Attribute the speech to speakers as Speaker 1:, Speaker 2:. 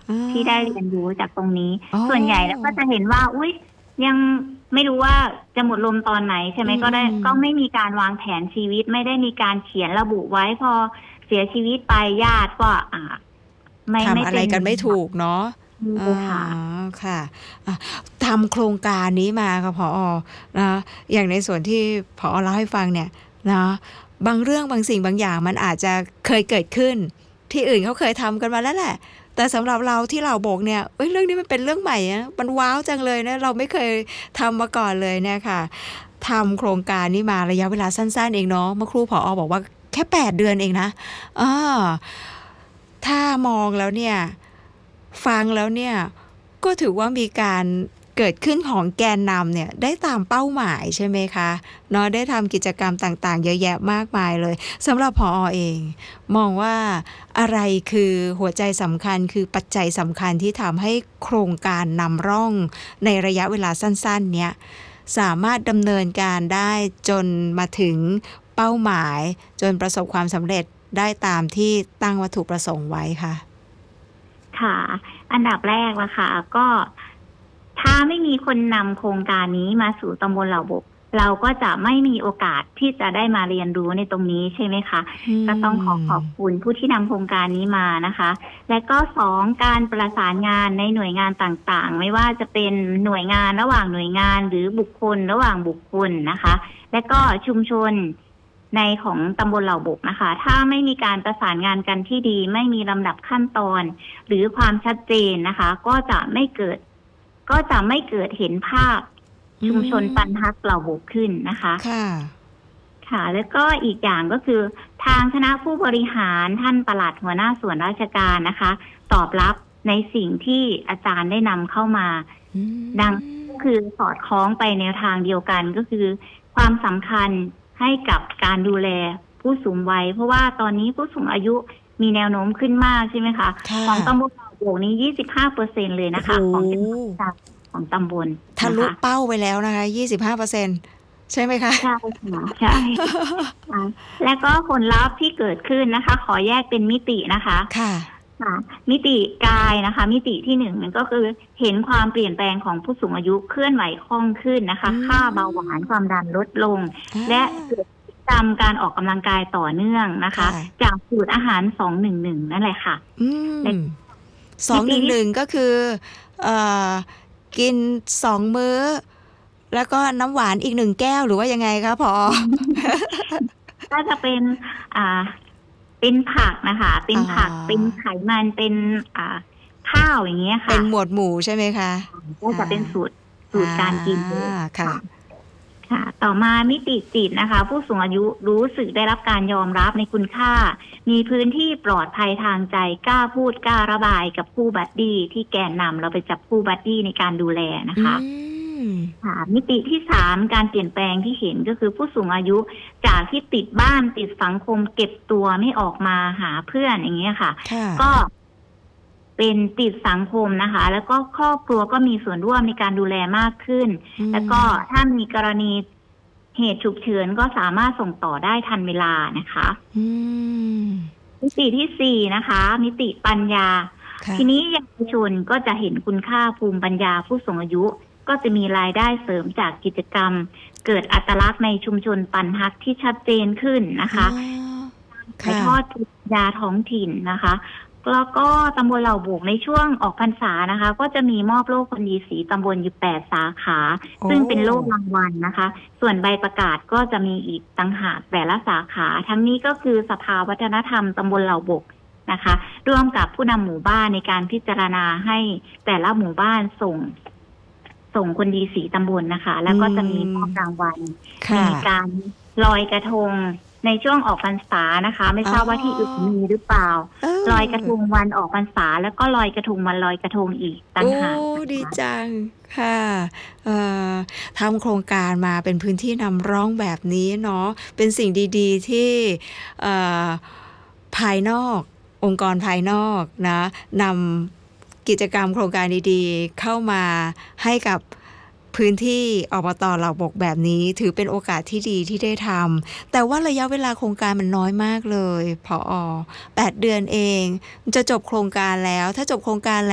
Speaker 1: ที่ได้เรียนรู้จากตรงนี้
Speaker 2: อ๋อ
Speaker 1: ส่วนใหญ่แล้วก็จะเห็นว่าอุ๊ยยังไม่รู้ว่าจะหมดลมตอนไหนใช่ไหมก็ไม่มีการวางแผนชีวิตไม่ได้มีการเขียนระบุไว้พอเสียชีวิตไปญาติก็ไม่
Speaker 2: ทำอะไร
Speaker 1: เป็น
Speaker 2: กันไม่ถูกเนาะอ๋อ
Speaker 1: เลยค่ะ
Speaker 2: ค่ะอ่ะทำโครงการนี้มาค่ะผอนะอย่างในส่วนที่ผอเล่าให้ฟังเนี่ยนะบางเรื่องบางสิ่งบางอย่างมันอาจจะเคยเกิดขึ้นที่อื่นเขาเคยทำกันมาแล้วแหละแต่สำหรับเราที่เราบอกเนี่ยเรื่องนี้มันเป็นเรื่องใหม่นะมันว้าวจังเลยนะเราไม่เคยทำมาก่อนเลยเนี่ยค่ะทำโครงการนี้มาระยะเวลาสั้นๆเองเนาะเมื่อครู่ผอบอกว่าแค่8 เดือนเองนะอ่าถ้ามองแล้วเนี่ยฟังแล้วเนี่ยก็ถือว่ามีการเกิดขึ้นของแกนนำเนี่ยได้ตามเป้าหมายใช่ไหมคะเนาะได้ทำกิจกรรมต่างๆเยอะแยะมากมายเลยสำหรับผอเองมองว่าอะไรคือหัวใจสำคัญคือปัจจัยสำคัญที่ทำให้โครงการนำร่องในระยะเวลาสั้นๆเนี้ยสามารถดำเนินการได้จนมาถึงเป้าหมายจนประสบความสำเร็จได้ตามที่ตั้งวัตถุประสงค์ไว้ค่ะ
Speaker 1: ค่ะอันดับแรกนะคะก็ถ้าไม่มีคนนำโครงการนี้มาสู่ตำบลเหล่าบกเราก็จะไม่มีโอกาสที่จะได้มาเรียนรู้ในตรงนี้ใช่ไหมคะก็ต้องขอบคุณผู้ที่นำโครงการนี้มานะคะและก็2การประสานงานในหน่วยงานต่างๆไม่ว่าจะเป็นหน่วยงานระหว่างหน่วยงานหรือบุคคลระหว่างบุคคลนะคะและก็ชุมชนในของตำบลเหล่าบกนะคะถ้าไม่มีการประสานงานกันที่ดีไม่มีลำดับขั้นตอนหรือความชัดเจนนะคะก็จะไม่เกิดเห็นภาพชุมชนปันฮักเหล่าบกขึ้นนะคะค่ะแล้วก็อีกอย่างก็คือทางคณะผู้บริหารท่านปลัดหัวหน้าส่วนราชการนะคะตอบรับในสิ่งที่อาจารย์ได้นำเข้ามาดังก็คือสอดคล้องไปแนวทางเดียวกันก็คือความสำคัญให้กับการดูแลผู้สูงวัยเพราะว่าตอนนี้ผู้สูงอายุมีแนวโน้มขึ้นมากใช่ไหมคะของตำบลเหล่าบกนี้25%เลยนะคะของจำนวนของตำบล
Speaker 2: ทะลุเป้าไปแล้วนะคะ25%ใช่ไหมคะ
Speaker 1: ใช่ใช่แล้วก็ผลลัพธ์ที่เกิดขึ้นนะคะขอแยกเป็นมิตินะคะ
Speaker 2: ค่ะ
Speaker 1: มิติกายนะคะมิติที่1มันก็คือเห็นความเปลี่ยนแปลงของผู้สูงอายุเคลื่อนไหวคล่องขึ้นนะคะค่าเบาหวานความดันลดลงและเกิดจำการออกกำลังกายต่อเนื่องนะคะจากสูตรอาหาร211นั่นแหละค่ะ
Speaker 2: 211ก็คือกิน2 มื้อแล้วก็น้ำหวานอีก1 แก้วหรือว่ายังไงคะผอ
Speaker 1: ก็จะเป็นผักนะคะเป็นผักเป็นไขมันเป็นข้าวอย่างเงี้ยค่ะ
Speaker 2: เป็นหมวดหมู่ใช่ไหมคะ
Speaker 1: ก็จะเป็นสูตรการกิน
Speaker 2: ค่ะ
Speaker 1: ต่อมามิติจิตนะคะผู้สูงอายุรู้สึกได้รับการยอมรับในคุณค่ามีพื้นที่ปลอดภัยทางใจกล้าพูดกล้าระบายกับคู่บัดดี้ที่แกนนำเราไปจับคู่บัดดี้ในการดูแลนะคะมิติที่3การเปลี่ยนแปลงที่เห็นก็คือผู้สูงอายุจากที่ติดบ้านติดสังคมเก็บตัวไม่ออกมาหาเพื่อนอย่างเงี้ยค่ะก็เป็นติดสังคมนะคะแล้วก็ครอบครัวก็มีส่วนร่วมในการดูแลมากขึ้นแล้วก็ถ้ามีกรณีเหตุฉุกเฉินก็สามารถส่งต่อได้ทันเวลานะคะมิติที่4นะคะมิติปัญญาทีนี้เยาวชนก็จะเห็นคุณค่าภูมิปัญญาผู้สูงอายุก็จะมีรายได้เสริมจากกิจกรรมเกิดอัตลักษณ์ในชุมชนปันฮักที่ชัดเจนขึ้นนะคะถ่ายทอดภูมิปัญญาท้องถิ่นนะคะแล้วก็ตำบลเหล่าบกในช่วงออกพรรษานะคะก็จะมีมอบโล่คนดีศรีตำบลอยู่8 สาขาซึ่งเป็นโล่รางวัลนะคะส่วนใบประกาศก็จะมีอีกต่างหากแต่ละสาขาทั้งนี้ก็คือสภาวัฒนธรรมตำบลเหล่าบกนะคะร่วมกับผู้นำหมู่บ้านในการพิจารณาให้แต่ละหมู่บ้านส่งคนดีศรีตำบลนะคะแล้วก็จะมีมอบรางวัลมีการลอยกระทงในช่วงออกพรรษานะคะไม่ทราบว่าที่อื่นมีหรือเปล่าลอยกระทงวันออกพรรษาแล้วก็ลอยกระทงวันลอยกระทงอีกต่างหาก
Speaker 2: ดีจังค่ะทำโครงการมาเป็นพื้นที่นำร่องแบบนี้เนาะเป็นสิ่งดีๆที่ภายนอกองค์กรภายนอกนะนำกิจกรรมโครงการดีๆเข้ามาให้กับพื้นที่อบต.เหล่าบกแบบนี้ถือเป็นโอกาสที่ดีที่ได้ทำแต่ว่าระยะเวลาโครงการมันน้อยมากเลยผอ. 8 เดือนเองจะจบโครงการแล้วถ้าจบโครงการ